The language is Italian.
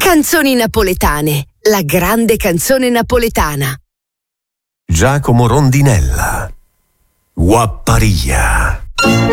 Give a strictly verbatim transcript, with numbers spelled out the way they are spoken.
Canzoni napoletane, la grande canzone napoletana. Giacomo Rondinella. Guapparia.